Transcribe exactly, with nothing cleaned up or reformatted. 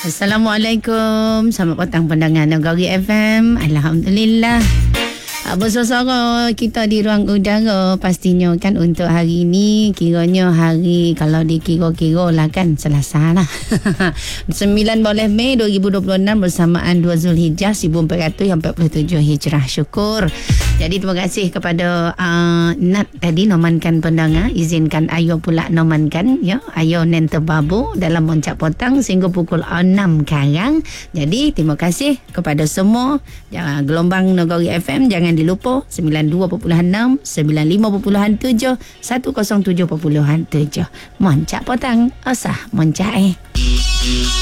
Assalamualaikum. Selamat petang pendengar Negeri F M. Alhamdulillah. Bersama kita di ruang udara pastinya kan untuk hari ini kiranya hari kalau dikira-kira lah kan Selasa lah sembilan belas Mei dua ribu dua puluh enam bersamaan dua Zulhijjah seribu empat ratus empat puluh tujuh Hijrah. Syukur. Jadi terima kasih kepada uh, Nat tadi nomankan pendengar, izinkan Ayo pula nomankan ya, Ayo Nente Babu dalam Moncak Potang sehingga pukul enam karang. Jadi terima kasih kepada semua. Jangan gelombang Negeri F M jangan dilupa sembilan puluh dua perpuluhan enam, sembilan puluh lima perpuluhan tujuh, seratus tujuh perpuluhan tujuh. Moncak Potang, asah moncak eh.